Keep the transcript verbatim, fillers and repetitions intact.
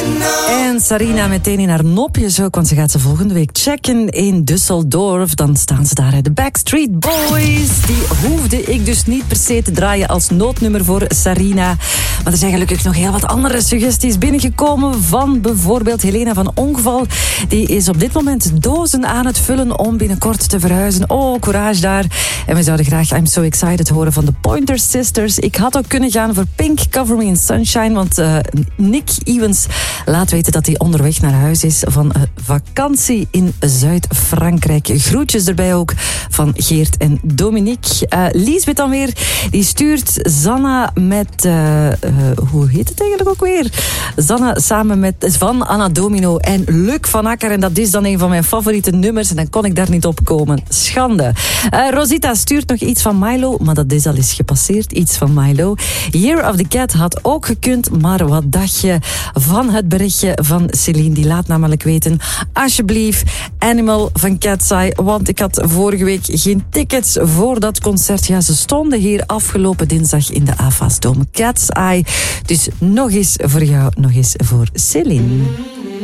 En Sarina meteen in haar nopjes ook, want ze gaat ze volgende week checken in Düsseldorf. Dan staan ze daar, de Backstreet Boys. Die hoefde ik dus niet per se te draaien als noodnummer voor Sarina. Maar er zijn gelukkig nog heel wat andere suggesties binnengekomen van bijvoorbeeld Helena van Ongeval. Die is op dit moment dozen aan het vullen om binnenkort te verhuizen. Oh, courage daar. En we zouden graag I'm So Excited horen van de Pointer Sisters. Ik had ook kunnen gaan voor Pink, Cover Me in Sunshine, want uh, Nick Ewens laat weten dat hij onderweg naar huis is van uh, vakantie in Zuid-Frankrijk. Groetjes erbij ook van Geert en Dominique. Uh, Liesbeth dan weer, die stuurt Zanna met... Uh, uh, hoe heet het eigenlijk ook weer? Zanna samen met Van Anna Domino en Luc van Akker. En dat is dan een van mijn favoriete nummers. En dan kon ik daar niet op komen. Schande. Uh, Rosita stuurt nog iets van Milo, maar dat is al eens gepasseerd. Iets van Milo. Year of the Cat had ook gekund, maar wat dacht je van het berichtje van Celine? Die laat namelijk weten, alsjeblieft, Animal van Cat's Eye, want ik had vorige week geen tickets voor dat concert. Ja, ze stonden hier afgelopen dinsdag in de Avasdome. Cat's Eye. Dus nog eens voor jou, nog eens voor Celine.